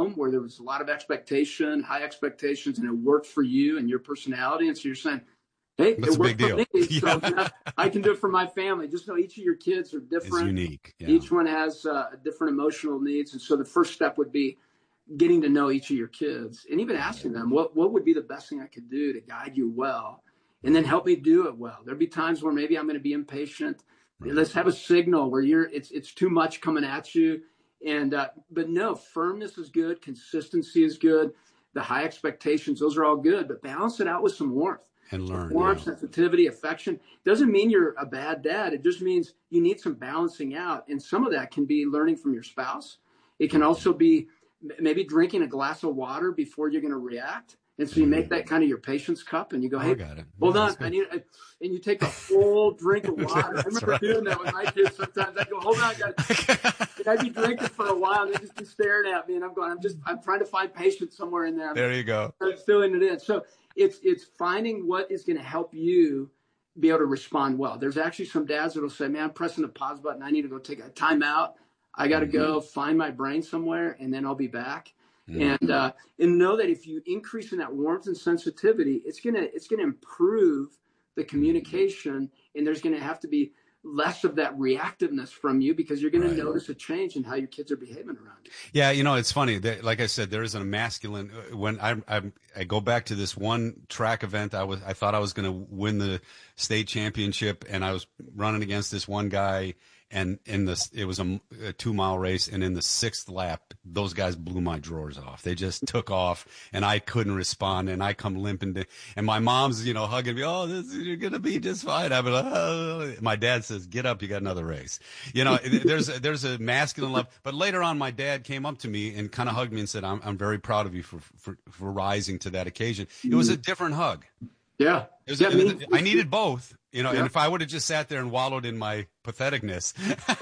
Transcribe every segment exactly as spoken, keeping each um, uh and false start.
home where there was a lot of expectation, high expectations, and it worked for you and your personality. And so you're saying, hey, That's it worked for deal. me, yeah. so now I can do it for my family. Just know each of your kids are different. It's unique. Yeah. Each one has uh, different emotional needs. And so the first step would be getting to know each of your kids and even asking them, what, what would be the best thing I could do to guide you well? And then help me do it well. There'll be times where maybe I'm going to be impatient. Right. Let's have a signal where you're, it's, it's too much coming at you. And, uh, but no, firmness is good. Consistency is good. The high expectations, those are all good, but balance it out with some warmth. And learn. Warmth, yeah. sensitivity, affection. Doesn't mean you're a bad dad. It just means you need some balancing out. And some of that can be learning from your spouse. It can also be maybe drinking a glass of water before you're going to react. And so you make that kind of your patience cup and you go, hey, oh, got it. hold yeah, on. I need, and you take a full drink of water. I remember right. doing that with my kids sometimes. I go, hold on, guys. And I'd be drinking for a while and they'd just be staring at me. And I'm going, I'm just, I'm trying to find patience somewhere in there. There you go. I'm filling it in. So it's, it's finding what is going to help you be able to respond well. There's actually some dads that'll say, man, I'm pressing the pause button. I need to go take a time out. I got to mm-hmm. go find my brain somewhere and then I'll be back. Mm. And uh, and know that if you increase in that warmth and sensitivity, it's gonna it's gonna improve the communication, and there's gonna have to be less of that reactiveness from you because you're gonna right. notice a change in how your kids are behaving around you. Yeah, you know, it's funny. That, like I said, there is a masculine. When I, I I go back to this one track event, I was I thought I was gonna win the state championship, and I was running against this one guy. And in this, it was a, a two mile race. And in the sixth lap, those guys blew my drawers off. They just took off and I couldn't respond. And I come limping to, and my mom's, you know, hugging me. Oh, this, you're going to be just fine. I'm like, oh. My dad says, get up. You got another race. You know, there's, a, there's a masculine love. But later on, my dad came up to me and kind of hugged me and said, I'm, I'm very proud of you for, for, for rising to that occasion. It was a different hug. Yeah. It was, yeah it was, I needed both, you know, yeah. and if I would have just sat there and wallowed in my patheticness,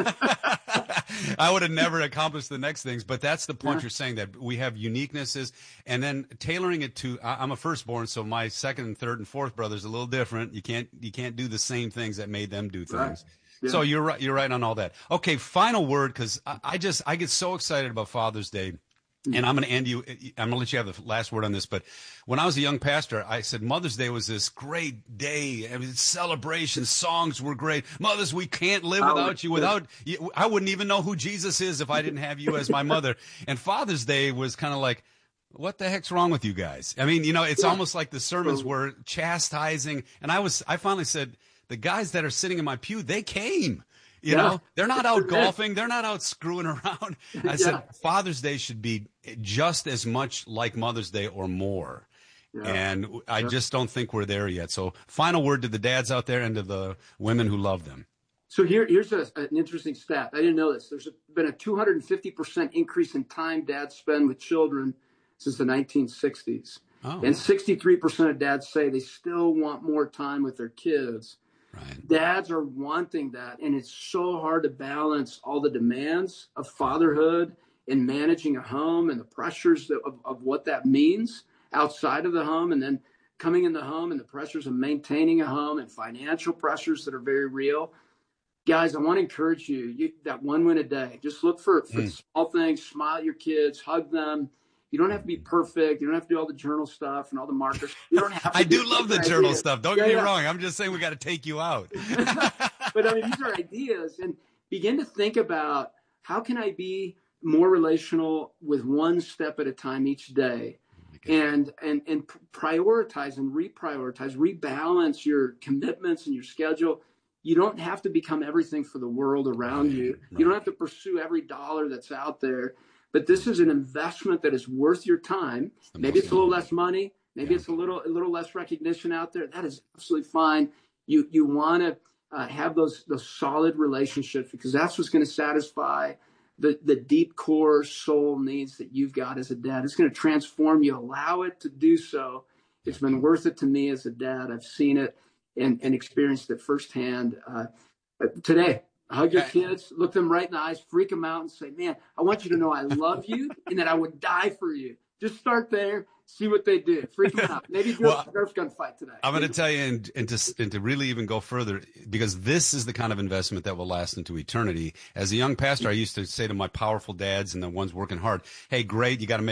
I would have never accomplished the next things. But that's the point yeah. you're saying, that we have uniquenesses and then tailoring it to, I'm a firstborn, so my second and third and fourth brother's a little different. You can't, you can't do the same things that made them do things. Right. Yeah. So you're right. You're right on all that. Okay. Final word. Cause I, I just, I get so excited about Father's Day. And I'm going to end you, I'm going to let you have the last word on this, but when I was a young pastor, I said Mother's Day was this great day. I mean, celebration, songs were great. Mothers, we can't live without you. Without you, I wouldn't even know who Jesus is if I didn't have you as my mother. And Father's Day was kind of like, what the heck's wrong with you guys? I mean, you know, it's yeah. almost like the sermons were chastising. And I was, I finally said, the guys that are sitting in my pew, they came. You yeah. know, they're not out golfing. They're not out screwing around. I yeah. said Father's Day should be just as much like Mother's Day or more. Yeah. And I yeah. just don't think we're there yet. So final word to the dads out there and to the women who love them. So here, here's a, an interesting stat. I didn't know this. There's been a two hundred fifty percent increase in time dads spend with children since the nineteen sixties. Oh. And sixty-three percent of dads say they still want more time with their kids. Right. Dads are wanting that, and it's so hard to balance all the demands of fatherhood and managing a home and the pressures of, of what that means outside of the home, and then coming in the home and the pressures of maintaining a home and financial pressures that are very real. Guys, I want to encourage you, you that one win a day. Just look for, for mm. small things, smile at your kids, hug them. You don't have to be perfect. You don't have to do all the journal stuff and all the markers. You don't have to I do love the journal ideas. stuff. Don't yeah, get me yeah. wrong. I'm just saying we got to take you out. But I mean, these are ideas, and begin to think about how can I be more relational with one step at a time each day, and and and prioritize and reprioritize, rebalance your commitments and your schedule. You don't have to become everything for the world around right, you. Right. You don't have to pursue every dollar that's out there. But this is an investment that is worth your time. Maybe it's a little less money. Maybe yeah. it's a little a little less recognition out there. That is absolutely fine. You you want to uh, have those those solid relationships, because that's what's going to satisfy the the deep core soul needs that you've got as a dad. It's going to transform you. Allow it to do so. It's been worth it to me as a dad. I've seen it and, and experienced it firsthand uh, today. Hug your kids, look them right in the eyes, freak them out, and say, man, I want you to know I love you and that I would die for you. Just start there, see what they do. Freak them out. Maybe do well, a Nerf gun fight today. I'm going to tell you, and, and, to, and to really even go further, because this is the kind of investment that will last into eternity. As a young pastor, I used to say to my powerful dads and the ones working hard, hey, great, you got to make